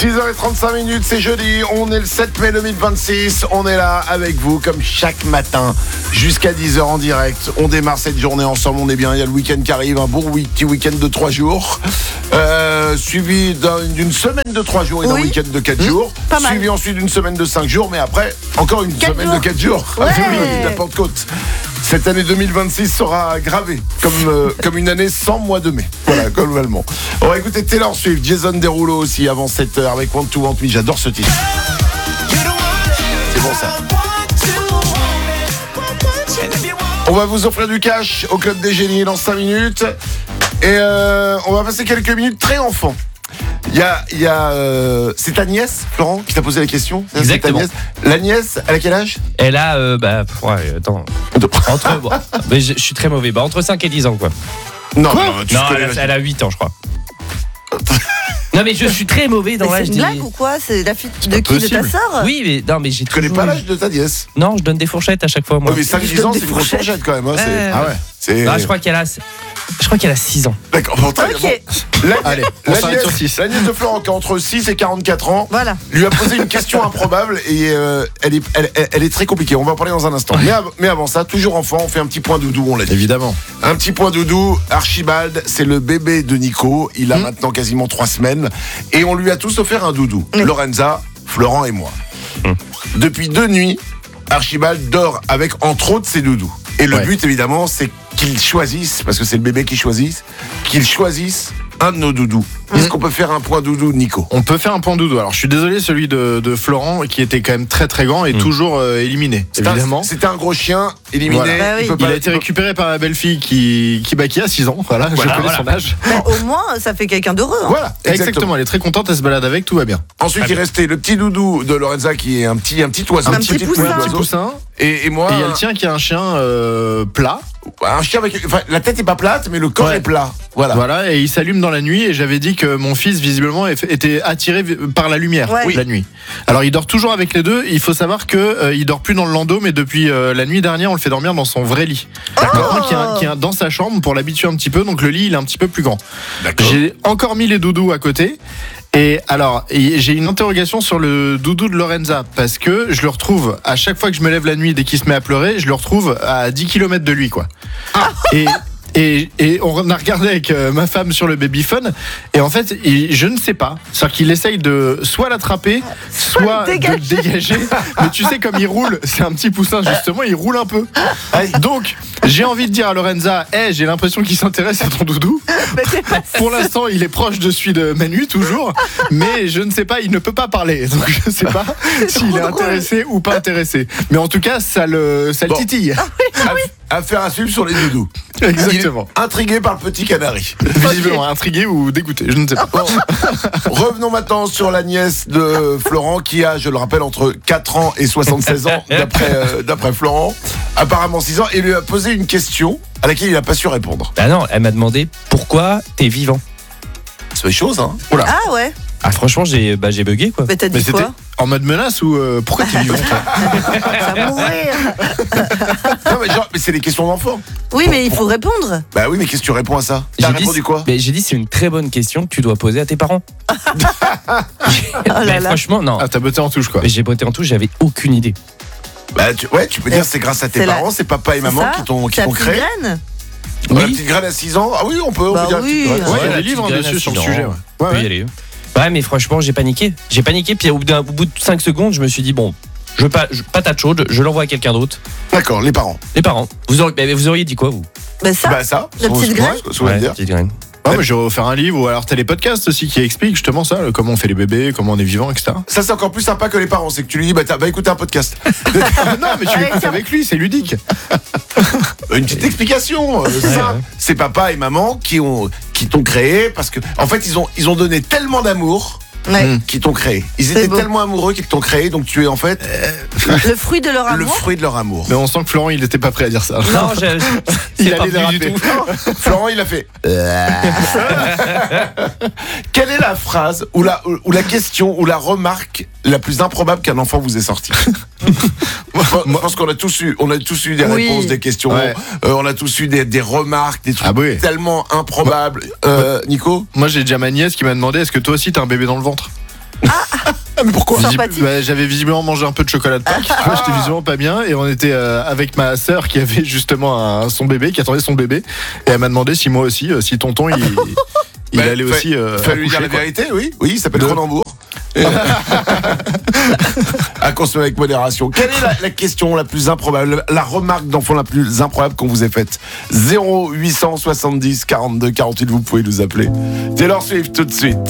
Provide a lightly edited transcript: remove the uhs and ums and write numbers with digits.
6h35, c'est jeudi, on est le 7 mai 2026, on est là avec vous comme chaque matin jusqu'à 10h en direct. On démarre cette journée ensemble, on est bien, il y a le week-end qui arrive, un bon petit week-end de 3 jours, suivi d'une semaine de 3 jours et d'un week-end de 4 jours, suivi ensuite d'une semaine de 5 jours, mais après encore une semaine de 4 jours, la Pentecôte. Cette année 2026 sera gravée comme une année sans mois de mai. Voilà, globalement. On va écouter Taylor Swift, Jason Derulo aussi avant 7h avec Want to Want Me. J'adore ce titre. C'est bon ça. On va vous offrir du cash au Club des Génies dans 5 minutes. Et on va passer quelques minutes très enfant. C'est ta nièce, Florent, qui t'a posé la question. Exactement. La nièce, elle a quel âge? Elle a, attends. Mais je suis très mauvais. Entre 5 et 10 ans, quoi. Non, elle a 8 ans, je crois. Non, mais je suis très mauvais dans l'âge. C'est une blague ou quoi? C'est la fille de qui? De ta sœur? Oui, mais j'ai. Tu connais pas l'âge de ta nièce? Non, je donne des fourchettes à chaque fois, moi. Oui, mais 5-10 ans, c'est une grosse fourchette quand même. Hein, Ah ouais. Je crois qu'elle a 6 ans. D'accord, bon, ok. Allez, la nièce de Florent qui a entre 6 et 44 ans lui a posé une question improbable et elle est très compliquée. On va en parler dans un instant. Mais avant ça, toujours enfant, on fait un petit point doudou, on l'a dit. Évidemment. Un petit point doudou. Archibald, c'est le bébé de Nico. Il a maintenant quasiment 3 semaines et on lui a tous offert un doudou. Lorenza, Florent et moi. Depuis 2 nuits, Archibald dort avec entre autres ses doudous. Et le but évidemment, c'est qu'il choisisse, parce que c'est le bébé qui choisit, qu'il choisisse un de nos doudous. Est-ce qu'on peut faire un point doudou, Nico? On peut faire un point doudou. Alors je suis désolé, celui de Florent qui était quand même très très grand et toujours éliminé. Évidemment. C'était un gros chien éliminé. Voilà. Il a été récupéré par la belle-fille qui a 6 ans. Voilà, je connais son âge. Au moins, ça fait quelqu'un d'heureux. Hein. Voilà, exactement. Elle est très contente, elle se balade avec, tout va bien. Ensuite, il restait le petit doudou de Lorenza qui est un petit oiseau. Un petit poussin. Et moi. Et il y a le tien qui est un chien plat. Un chien avec. Enfin, la tête est pas plate, mais le corps est plat. Voilà, et il s'allume dans la nuit. Et j'avais dit que mon fils, visiblement, était attiré par la lumière la nuit. Alors, il dort toujours avec les deux. Il faut savoir qu'il dort plus dans le landau, mais depuis la nuit dernière, on le fait dormir dans son vrai lit. Maintenant, qui est dans sa chambre pour l'habituer un petit peu. Donc, le lit, il est un petit peu plus grand. J'ai encore mis les doudous à côté. Et alors, j'ai une interrogation sur le doudou de Lorenza, parce que je le retrouve, à chaque fois que je me lève la nuit, dès qu'il se met à pleurer, je le retrouve à 10 km de lui, quoi. Et on a regardé avec ma femme sur le babyphone, et en fait, je ne sais pas. C'est-à-dire qu'il essaye de soit l'attraper, soit de le dégager. Mais tu sais, comme il roule, c'est un petit poussin, justement, il roule un peu. Donc, j'ai envie de dire à Lorenza, j'ai l'impression qu'il s'intéresse à ton doudou. Pour l'instant, il est proche de celui de Manu, toujours. Mais je ne sais pas, il ne peut pas parler. Donc, je ne sais pas s'il est intéressé ou pas intéressé. Mais en tout cas, ça le titille. Affaire à suivre sur les doudous. Exactement. Intrigué par le petit canari. Visiblement intrigué ou dégoûté, je ne sais pas. Revenons maintenant sur la nièce de Florent qui a, je le rappelle, entre 4 ans et 76 ans d'après Florent. Apparemment 6 ans. Et lui a posé une question à laquelle il n'a pas su répondre. Ah non, elle m'a demandé pourquoi t'es vivant. C'est des choses, hein. Oula. Ah ouais. Ah franchement, j'ai bugué, quoi. Mais t'as dit quoi? En mode menace ou pourquoi t'es vivant? Ça va mourir. Non mais c'est des questions d'enfants. Oui, mais il faut répondre. Bah oui, mais qu'est-ce que tu réponds à ça? T'as répondu quoi? J'ai dit c'est une très bonne question que tu dois poser à tes parents. Franchement, non. Ah, t'as botté en touche, quoi. Mais j'ai botté en touche, j'avais aucune idée. Bah tu peux dire c'est grâce à tes parents, c'est papa et maman qui t'ont créé. La petite graine à 6 ans. Ah oui, on peut dire oui. la petite graine. Il y a des livres dessus sur le sujet. Oui, y aller. Ouais, mais franchement, j'ai paniqué. Puis au bout de 5 secondes, je me suis dit, bon, patate chaude, je l'envoie à quelqu'un d'autre. D'accord, les parents. Vous auriez dit quoi, vous? Ça, la petite graine. Petite graine. Ah, mais j'aurais offert un livre, ou alors t'as les podcasts aussi qui expliquent justement ça, comment on fait les bébés, comment on est vivant, etc. Ça, c'est encore plus sympa que les parents, c'est que tu lui dis, va écouter un podcast. Non, mais tu l'écoutes avec lui, c'est ludique. Une petite explication, ça. C'est papa et maman qui t'ont créé, parce que, en fait, ils ont donné tellement d'amour. Qui t'ont créé. Ils étaient tellement amoureux qu'ils t'ont créé, donc tu es en fait le fruit de leur amour. Le fruit de leur amour. Mais on sent que Florent, il n'était pas prêt à dire ça. Non, il allait déraper. Florent, il a fait. Quelle est la phrase ou la question ou la remarque la plus improbable qu'un enfant vous ait sortie? Je pense qu'on a tous eu des réponses, des questions. On a tous eu des remarques, des trucs tellement improbables. Nico? Moi, j'ai déjà ma nièce qui m'a demandé, est-ce que toi aussi t'as un bébé dans le ventre? Mais pourquoi? J'avais visiblement mangé un peu de chocolat de Pâques. J'étais visiblement pas bien. Et on était avec ma sœur qui avait justement son bébé, qui attendait son bébé. Et elle m'a demandé si moi aussi, si tonton, il allait aussi. Fallait lui dire la vérité, oui. Oui, il s'appelle Cronenbourg. À consommer avec modération. Quelle est la question la plus improbable, la remarque d'enfant la plus improbable qu'on vous ait faite? 0870 42 48, vous pouvez nous appeler. Taylor Swift tout de suite.